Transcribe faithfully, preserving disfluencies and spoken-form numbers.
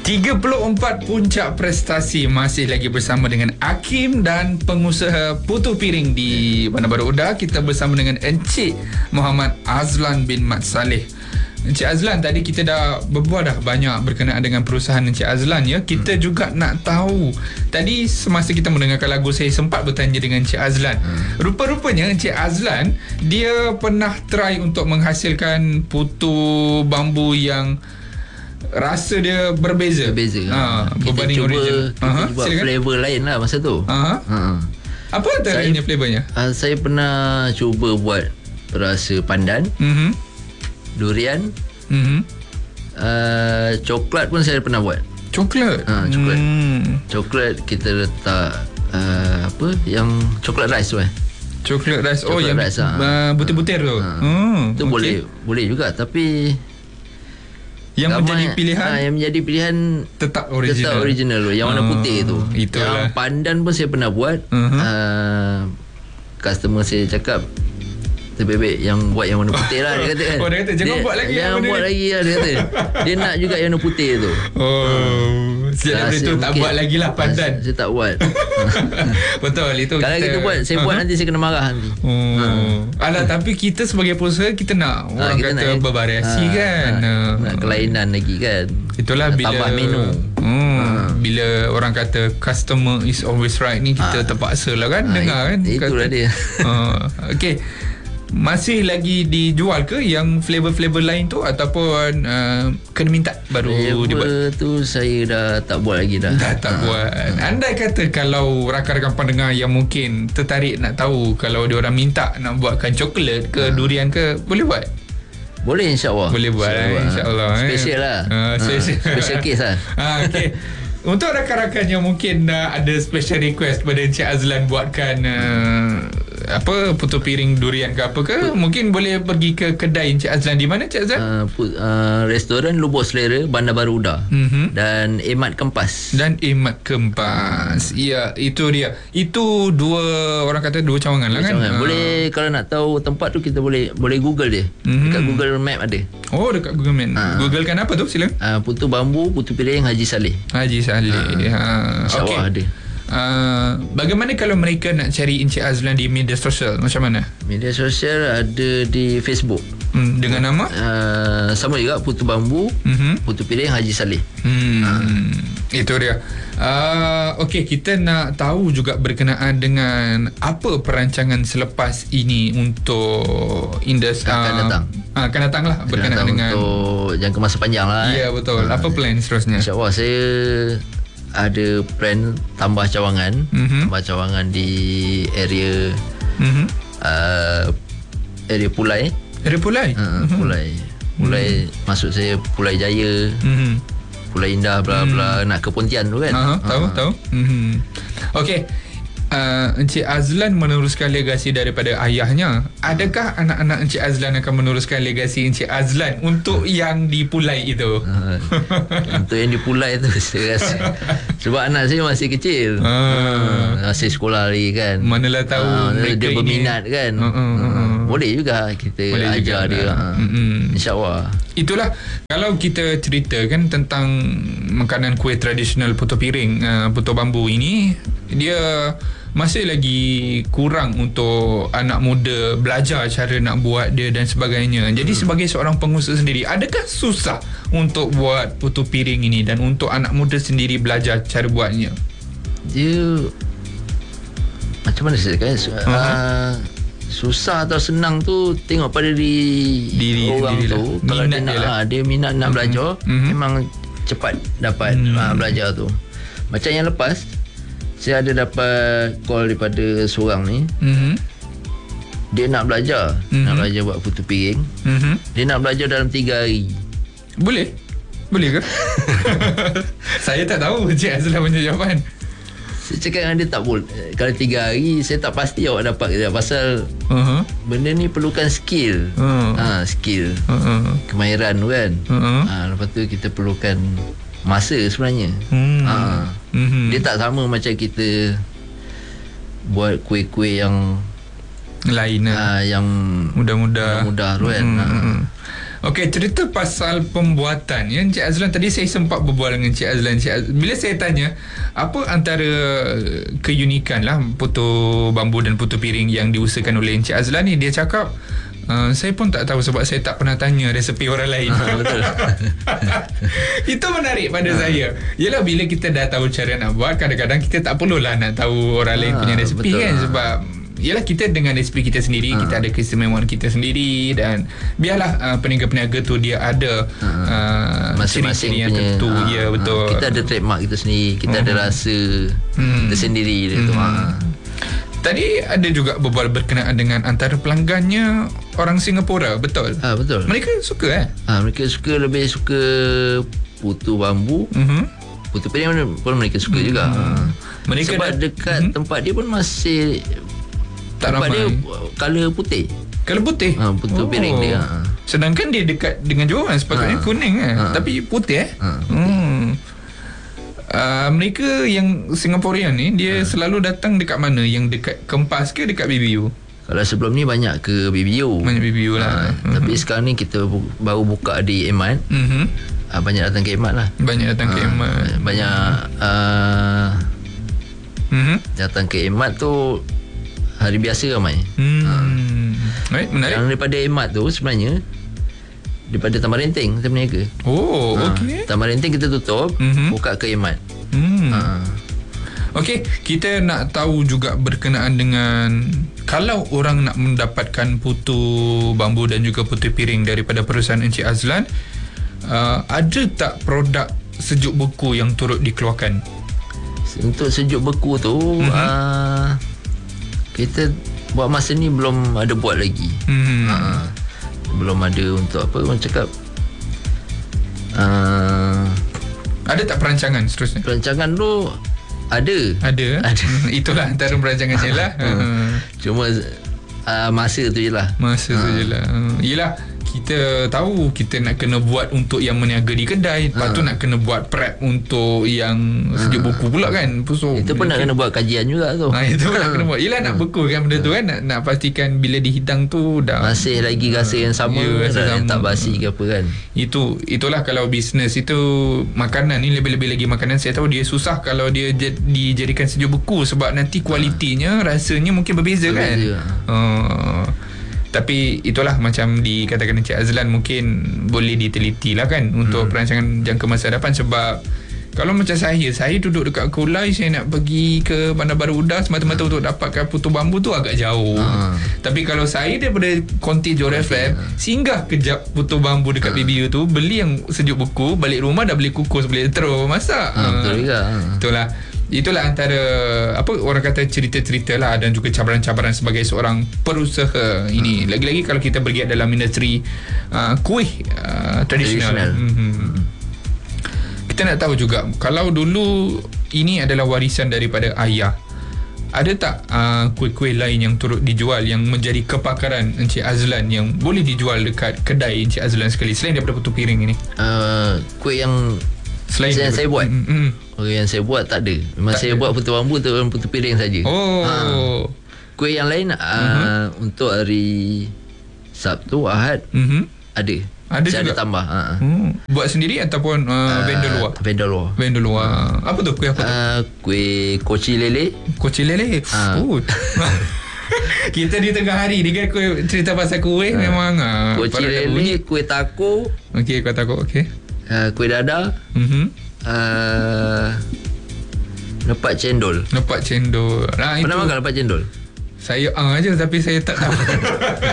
tiga puluh empat puncak prestasi masih lagi bersama dengan Hakim dan pengusaha putu piring di Bandar Baru Uda. Kita bersama dengan Encik Muhammad Azlan bin Mat Saleh. Encik Azlan, tadi kita dah berbual dah banyak berkenaan dengan perusahaan Encik Azlan ya. Kita hmm. juga nak tahu, tadi semasa kita mendengarkan lagu saya sempat bertanya dengan Encik Azlan. hmm. Rupa-rupanya Encik Azlan dia pernah try untuk menghasilkan putu bambu yang rasa dia berbeza. Berbeza. Ha, kita berbanding cuba, original. Kita Aha, cuba silakan. flavor lain lah masa tu. Aha. Ha. Apa antaranya flavornya? Uh, saya pernah cuba buat rasa pandan, Mhm. durian, Mhm. uh, coklat pun saya pernah buat. Coklat. Ha, coklat. Hmm. Coklat kita letak uh, apa yang coklat rice tu eh. Coklat rice. Oh, Coklat yang rice, ha. uh, butir-butir tu. Ha. Hmm. Itu okay. boleh boleh juga, tapi Yang ramai, menjadi pilihan ha, yang menjadi pilihan tetap original. Tetap original tu, yang warna Oh, putih tu. itulah. Yang pandan pun saya pernah buat. Uh-huh. uh, Customer saya cakap terbebek yang buat yang warna putih lah, dia kata kan. Oh, dia kata jangan buat lagi yang Jangan warna buat ni. lagi lah, dia kata. Dia nak juga yang warna putih tu. Oh, sejak dari tu tak buat lagi lah pandan. Saya, saya tak buat. Betul itu. Kalau kita buat, saya buat nanti saya kena marah nanti. Oh. Ha. Alah, tapi kita sebagai pengusaha kita nak Ha, orang kita kata nak, bervariasi ha, kan. ha, Ha. nak kelainan lagi kan. Itulah Nak bila tambah menu. Hmm, Ha. bila orang kata customer is always right ni, kita Ha. terpaksa lah kan Ha, dengar kan. itulah kata, dia. uh, Okey. Masih lagi dijual ke yang flavor-flavor lain tu, ataupun uh, kena minta baru dibuat? Flavor tu saya dah tak buat lagi dah. Dah tak Ha. buat. Andai kata kalau rakan-rakan pendengar yang mungkin tertarik nak tahu, kalau dia orang minta nak buatkan coklat ke, Ha. durian ke, boleh buat? Boleh, insyaAllah. Boleh buat, InsyaAllah, eh, insyaAllah, eh. Special lah. Ah, special. Ha, special case lah. Ah, okay. Untuk rakan-rakan yang mungkin uh, ada special request pada Encik Azlan buatkan uh, apa, putu piring durian ke apa ke, mungkin boleh pergi ke kedai Encik Azlan. Di mana Encik Azlan? Uh, pu- uh, restoran Lubos Selera, Bandar Baru Uda. Mhm. Dan Emat Kempas. Dan Emat Kempas. Ya, itu dia. Itu dua, orang kata dua cawangan lah kan. Macam mana? Ah. Boleh, kalau nak tahu tempat tu, kita boleh boleh Google dia. Mhm. Dekat Google Map ada. Oh, dekat Google Map. Ah. Googlekan apa tu, silakan. Uh, putu bambu, putu piring Haji Saleh. Haji Saleh. Ha. InsyaAllah Okey. ada. Uh, bagaimana kalau mereka nak cari Encik Azlan di media sosial? Macam mana? Media sosial ada di Facebook. Hmm, dengan nama? Uh, sama juga, putu bambu, Mhm. putu piring Haji Saleh. Hmm, itu dia. Uh, Okey, kita nak tahu juga berkenaan dengan apa perancangan selepas ini untuk industri Akan datang. uh, akan datang lah berkenaan Datang dengan. untuk jangka masa panjang lah. Ya, eh. betul. Ah, Apa plan seterusnya? InsyaAllah saya ada plan tambah cawangan. Mhm. Tambah cawangan di area Mhm. uh, area Pulai. Ada Pulai. uh, Pulai Pulai maksud saya Pulai Jaya, Mhm. Pulai Indah, bla bla, nak ke Pontian tu kan. Aha, tahu Ah. tahu. Mhm. Okey. Uh, Encik Azlan meneruskan legasi daripada ayahnya. Adakah anak-anak Encik Azlan akan meneruskan legasi Encik Azlan untuk yang di Pulai itu? Uh, untuk yang di Pulai tu saya rasa sebab anak saya masih kecil. Ah. Uh, masih sekolah lagi kan. Manalah tahu Ah, mereka dia ini- berminat kan. Uh, uh, uh, uh. Boleh juga kita Boleh ajar juga. dia. Uh, Mm-mm. InsyaAllah. Itulah, kalau kita ceritakan tentang makanan kuih tradisional putu piring, uh, putu bambu ini, dia masih lagi kurang untuk anak muda belajar cara nak buat dia dan sebagainya. Jadi hmm. sebagai seorang pengusaha sendiri, adakah susah untuk buat putu piring ini dan untuk anak muda sendiri belajar cara buatnya? Dia macam mana saya kata, uh, Uh-huh. susah atau senang tu tengok pada diri, Diri orang sendirilah. tu. Kalau Minat dia nak dia lah. ah, dia minat nak Mhm. belajar, Mhm. memang cepat dapat Hmm. ah, belajar tu. Macam yang lepas saya ada dapat call daripada seorang ni, Mhm. dia nak belajar, Mhm. nak belajar buat putu piring. Mhm. Dia nak belajar dalam tiga hari. Boleh? Boleh ke? Saya tak tahu Encik Azlan punya jawapan. Saya cakap dengan dia tak boleh. Kalau tiga hari saya tak pasti awak dapat ke tak, pasal Uh-huh. benda ni perlukan skill. Uh. Ha, skill. Uh-huh. Kemahiran tu kan. Uh-huh. Ha, lepas tu kita perlukan masa sebenarnya. Hmm. Ha. Mhm. Dia tak sama macam kita buat kuih-kuih yang lain lah. ha, yang Mudah-mudah. mudah tu kan. Hmm, Ha. hmm, hmm. Okey, cerita pasal pembuatan ya, Encik Azlan, tadi saya sempat berbual dengan Encik Azlan. Encik Az- bila saya tanya apa antara keunikan lah putu bambu dan putu piring yang diusahakan oleh Encik Azlan ni, dia cakap uh, saya pun tak tahu sebab saya tak pernah tanya resepi orang lain. Betul. Itu menarik pada ha. saya. Yalah, bila kita dah tahu cara nak buat, kadang-kadang kita tak perlulah nak tahu orang lain ha, punya resepi betul. Kan, sebab yalah, kita dengan resepi kita sendiri, ha. kita ada keistimewaan kita sendiri, dan biarlah uh, peniaga-peniaga tu dia ada ha. uh, masing-masing ciri-ciri yang punya, tertentu. ha. Ya, betul. Ha. Kita ada trademark kita sendiri, kita hmm. ada rasa hmm. tersendiri dia hmm. tu. Ha. Tadi ada juga berbual berkenaan dengan antara pelanggannya orang Singapura, betul? Ha, betul. Mereka suka eh? Ha, mereka suka, lebih suka putu bambu. Mm-hmm. Putu piring pun mereka suka mm-hmm. juga. Ha. Mereka sebab dah, dekat mm-hmm. tempat dia pun masih tak tempat ramai. Dia color putih. Color putih? Ha, putu oh. piring dia. Ha. Sedangkan dia dekat dengan Johor, sepatutnya ha. kuning eh. Ha. Tapi putih eh. Ha, putih. Hmm. Uh, mereka yang Singaporean ni, dia ha. selalu datang dekat mana? Yang dekat Kempas ke dekat B B U? Kalau sebelum ni banyak ke B B U. Banyak B B U lah. Ha. Uh-huh. Tapi sekarang ni kita bu- baru buka di Emat. Uh-huh. Uh, banyak datang ke Emat lah. Banyak datang uh, ke Emat. Banyak uh, uh-huh. datang ke Emat tu hari biasa ramai. Hmm. Uh. Right, menarik. Yang daripada Emat tu sebenarnya daripada Taman Renteng kita berniaga. Oh, ha, okey. Taman Renteng kita tutup, mm-hmm. buka ke Emat. Hmm. Ha. Okey, kita nak tahu juga berkenaan dengan kalau orang nak mendapatkan putu bambu dan juga putu piring daripada perusahaan Encik Azlan, uh, ada tak produk sejuk beku yang turut dikeluarkan? Untuk sejuk beku tu, mm-hmm. uh, kita buat masa ni belum ada buat lagi. Hmm. Ha. Belum ada untuk apa orang cakap. Uh, ada tak perancangan seterusnya? Perancangan tu ada. Ada. Ada. Itulah antara perancangan je lah. Cuma uh, masa tu je lah. Masa tu je lah. Yelah, kita tahu kita nak kena buat untuk yang meniaga di kedai, lepas tu nak kena buat prep untuk yang sejuk beku pula kan. So, itu pun nak kena buat kajian juga tu. Ha, itu pun nak kena buat. Yelah, nak beku kan benda tu kan, nak, nak pastikan bila dihidang tu dah masih lagi rasa yang sama, ya, rasa sama. Tak basi ke apa kan. Itu itulah kalau bisnes itu, makanan ni lebih-lebih lagi makanan, saya tahu dia susah kalau dia j- dijadikan sejuk beku sebab nanti kualitinya, ha. rasanya mungkin berbeza, berbeza kan. Uh, Tapi itulah macam dikatakan Encik Azlan, mungkin boleh diteliti lah kan untuk hmm. perancangan jangka masa hadapan. Sebab kalau macam saya, saya duduk dekat Kulai, saya nak pergi ke Bandar Baru Udah semata-mata hmm. untuk dapatkan putu bambu tu agak jauh. Hmm. Tapi kalau saya daripada Konti Johor F M, hmm. singgah kejap putu bambu dekat hmm. B B U tu, beli yang sejuk beku, balik rumah dah boleh kukus, boleh terus masak. Hmm, betul juga. Itulah. Itulah antara apa orang kata cerita-cerita lah, dan juga cabaran-cabaran sebagai seorang perusaha ini. Lagi-lagi kalau kita bergiat dalam industri uh, kuih uh, tradisional. Mm-hmm. Kita nak tahu juga, kalau dulu ini adalah warisan daripada ayah, ada tak uh, kuih-kuih lain yang turut dijual yang menjadi kepakaran Encik Azlan yang boleh dijual dekat kedai Encik Azlan sekali selain daripada putu piring ini? Uh, kuih yang selain yang saya buat. Mm-hmm. Okay, yang saya buat tak ada. Memang tak saya ada. Buat putu bambu tu, putu piring saja. Oh. Ha. Kuih yang lain mm-hmm. uh, untuk hari Sabtu, Ahad mm-hmm. ada. Ada saya juga. Ada tambah. Ha. Hmm. Buat sendiri ataupun uh, uh, vendor luar? Vendor luar. Vendor luar. Hmm. Apa tu kuih apa tu? Uh, kuih koci lele. Koci lele. Ha. Oh. Kita di tengah hari ni kan kuih, cerita pasal kuih ha. memang uh, koci lele, kuih taco. Okey, kuih taco okey. Uh, kuih dadar. Mhm. Uh, lepak cendol. Lepak cendol. Nah, pernah itu makan lepak cendol? Saya ah uh, aja tapi saya tak tahu.